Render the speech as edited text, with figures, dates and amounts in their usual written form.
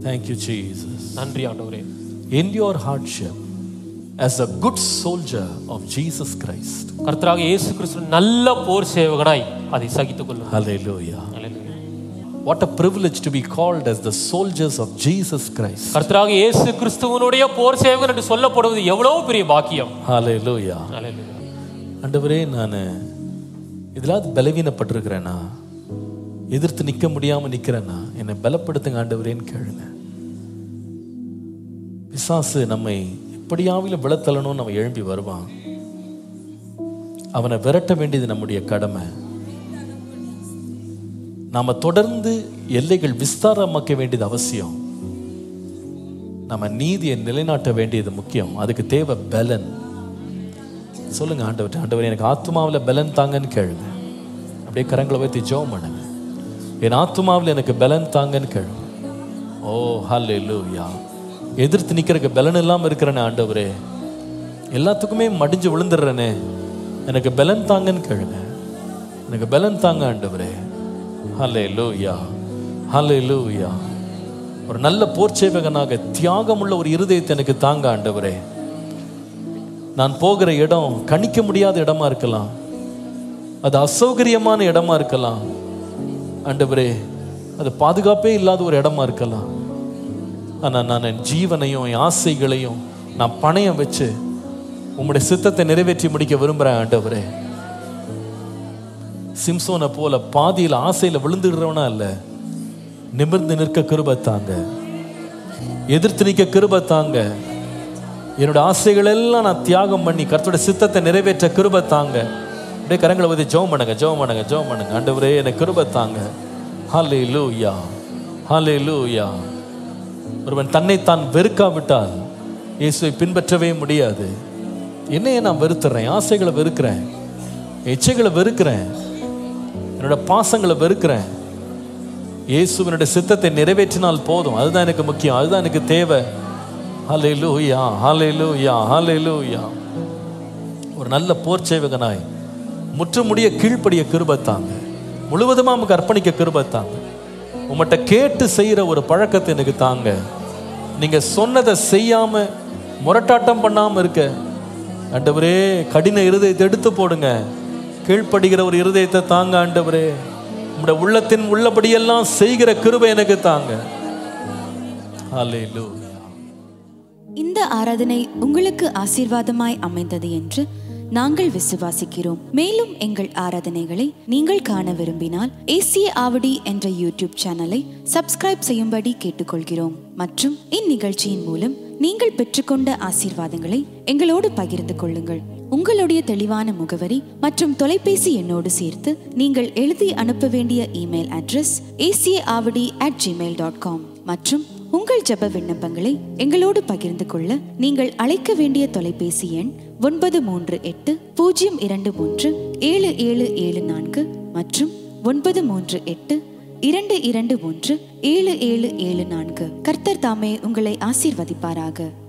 Thank you, Jesus. நன்றி ஆண்டவரே. In your hardship, as a good soldier of Jesus Christ. கர்த்தராகிய இயேசு கிறிஸ்து நல்ல போர் சேவகனாய் அதை சகித்துக் கொள்ளும். Hallelujah. Hallelujah. What a privilege to be called as the soldiers of Jesus Christ. கர்த்தராகிய இயேசு கிறிஸ்துவினுடைய போர் சேவகன் என்று சொல்லப்படுவது எவ்வளவு பெரிய பாக்கியம். Hallelujah. Hallelujah. ஆண்டவரே, நான் இதெல்லாம் பலவீனப்பட்டிருக்கிறேனா, எதிர்த்து நிற்க முடியாம நிக்கிறேனா, என்னை பலப்படுத்துங்க ஆண்டவரேன்னு கேளுங்க. பிசாசு நம்மை எப்படியாவிலும் விழத்தள்ளணும்னு நம்ம எழும்பி வருவான். அவனை விரட்ட வேண்டியது நம்முடைய கடமை. நாம தொடர்ந்து எல்லைகள் விஸ்தாரமாக்க வேண்டியது அவசியம். நம்ம நீதியை நிலைநாட்ட வேண்டியது முக்கியம். அதுக்கு தேவை பலன். சொல்லுங்க ஆண்டவர், ஆண்டவர் எனக்கு ஆத்மாவில் பலன் தாங்கன்னு கேளுங்க. அப்படியே கரங்களை வைத்து ஜெபம் பண்ணுங்க. என் ஆத்மாவில் எனக்கு பலன் தாங்கன்னு கேளுங்க. ஓ ஹல்லேலூயா. எதிர்த்து நிற்கிறதுக்கு பலன் இல்லாமல் இருக்கிறேனே ஆண்டவரே, எல்லாத்துக்குமே மடிஞ்சு விழுந்துடுறேனே, எனக்கு பலன் தாங்கன்னு கேளுங்க. எனக்கு பலன் தாங்க ஆண்டவரே. ஹல்லேலூயா, ஹல்லேலூயா. ஒரு நல்ல போர்ச்சேவகனாக தியாகமுள்ள ஒரு இருதயத்தை எனக்கு தாங்க ஆண்டவரே. நான் போகிற இடம் கணிக்க முடியாத இடமா இருக்கலாம், அது அசௌகரியமான இடமா இருக்கலாம் ஆண்டவரே, அது பாதுகாப்பே இல்லாத ஒரு இடமா இருக்கலாம். ஆனால் நான் என் ஜீவனையும் என் ஆசைகளையும் நான் பணையம் வச்சு உம்முடைய சித்தத்தை நிறைவேற்றி முடிக்க விரும்புகிறேன் ஆண்டவரே. சிம்சோனை போல பாதியில் ஆசையில் விழுந்துடுறவனா இல்ல, நிமிர்ந்து நிற்க கிருபை தாங்க, எதிர்த்து நிற்க கிருபை தாங்க. என்னோட ஆசைகள் எல்லாம் நான் தியாகம் பண்ணி கர்த்தருடைய சித்தத்தை நிறைவேற்ற கிருபை தாங்க. அப்படியே கரங்களை வந்து ஜெபம் பண்ணுங்க, ஜெபம் பண்ணுங்க, ஜெபம் பண்ணுங்க. ஆண்டவரே எனக்கு கிருபை தாங்க. ஹல்லேலூயா, ஹல்லேலூயா. ஒருவன் தன்னைத்தான் வெறுக்காவிட்டால் இயேசுவை பின்பற்றவே முடியாது. என்னையே நான் வெறுத்துறேன், ஆசைகளை வெறுக்கிறேன், இச்சைகளை வெறுக்கிறேன், என்னோட பாசங்களை வெறுக்கிறேன். இயேசுவினுடைய சித்தத்தை நிறைவேற்றினால் போதும். அதுதான் எனக்கு முக்கியம், அதுதான் எனக்கு தேவை. ஹல்லேலூயா, ஹல்லேலூயா, ஹல்லேலூயா. ஒரு நல்ல போர்ச்சேவகனாய் முற்றுமுடிய கீழ்ப்படிய கிருபை தாங்க, முழுவதுமா நமக்கு அர்ப்பணிக்க கிருபை தாங்க. உங்கள்கிட்ட கேட்டு செய்யற ஒரு பழக்கத்தை எனக்கு தாங்க. நீங்க சொன்னதை செய்யாம முரட்டாட்டம் பண்ணாம இருக்க ஆண்டவரே, கடின இருதயத்தை எடுத்து போடுங்க. கீழ்ப்படுகிற ஒரு இருதயத்தை தாங்க ஆண்டவரே. உங்களுடைய உள்ளத்தின் உள்ளபடியெல்லாம் செய்கிற கிருபை எனக்கு தாங்க. ஹல்லேலூயா. இந்த ஆராதனை உங்களுக்கு ஆசீர்வாதமாய் அமைந்தது என்று நாங்கள் விசுவாசிக்கிறோம். மேலும் எங்கள் ஆராதனைகளை நீங்கள் காண விரும்பினால் ஏசிய ஆவடி என்ற யூடியூப் சேனலை சப்ஸ்கிரைப் செய்யும்படி கேட்டுக்கொள்கிறோம். மற்றும் இந்நிகழ்ச்சியின் மூலம் நீங்கள் பெற்றுக்கொண்ட ஆசீர்வாதங்களை எங்களோடு பகிர்ந்து கொள்ளுங்கள். உங்களுடைய தெளிவான முகவரி மற்றும் தொலைபேசி எண்ணோடு சேர்த்து நீங்கள் எழுதி அனுப்ப வேண்டிய இமெயில் அட்ரஸ் acaavadi@gmail.com. மற்றும் உங்கள் ஜெப விண்ணப்பங்களை எங்களோடு பகிர்ந்து கொள்ள நீங்கள் அழைக்க வேண்டிய தொலைபேசி எண் 938-023-7774 மற்றும் 938-221-7774. கர்த்தர் தாமே உங்களை ஆசீர்வதிப்பாராக.